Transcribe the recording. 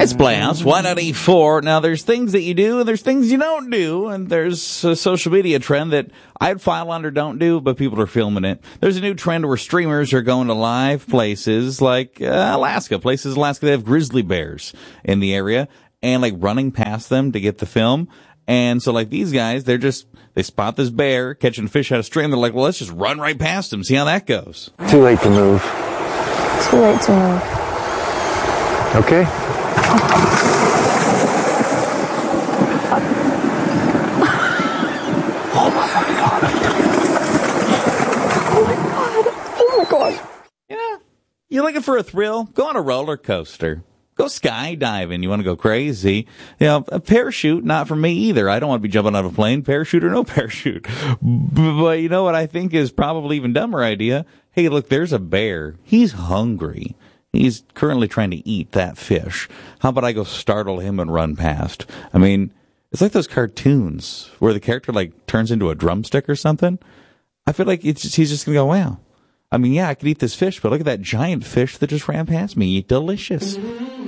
It's Playhouse 194. Now, there's things that you do, and there's things you don't do, and there's a social media trend that I'd file under don't do, but people are filming it. There's a new trend where streamers are going to live places like Alaska. Places in Alaska, they have grizzly bears in the area, and like running past them to get the film. And so like these guys, they spot this bear catching fish out of stream. They're like, well, let's just run right past him, see how that goes. Too late to move. Too late to move. Okay. Oh my god. Oh my god. Oh my god. Yeah. You looking for a thrill? Go on a roller coaster. Go skydiving. You want to go crazy? You know, a parachute, not for me either. I don't want to be jumping out of a plane, parachute or no parachute. But you know what I think is probably even dumber idea? Hey, look, there's a bear. He's hungry. He's currently trying to eat that fish. How about I go startle him and run past? I mean, it's like those cartoons where the character like turns into a drumstick or something. I feel like he's just going to go, wow. I mean, yeah, I could eat this fish, but look at that giant fish that just ran past me. Delicious.